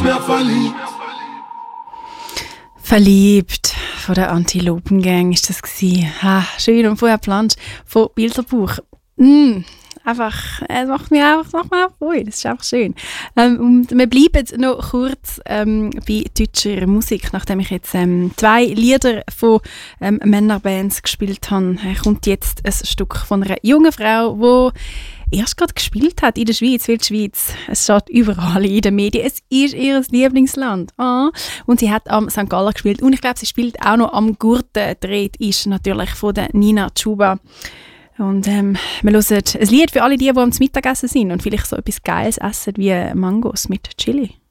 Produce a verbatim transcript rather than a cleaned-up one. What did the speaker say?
mehr verliebt. Verliebt von der Antilopengang ist das gsi. Ha, schön und vorher Plansch von Bilderbuch. Mm, einfach, es macht mir auch, macht mir auch Freude. Das ist einfach schön. Ähm, und wir bleiben noch kurz ähm, bei deutscher Musik, nachdem ich jetzt ähm, zwei Lieder von ähm, Männerbands gespielt habe. Kommt jetzt ein Stück von einer jungen Frau, die erst gerade gespielt hat in der Schweiz, weil die Schweiz, es steht überall in den Medien, es ist ihr Lieblingsland. Ah. Und sie hat am Sankt Galler gespielt und ich glaube, sie spielt auch noch am Gurtendreht, ist natürlich von der Nina Chuba. Und ähm, wir hören ein Lied für alle die, die am Mittagessen sind und vielleicht so etwas Geiles essen wie Mangos mit Chili.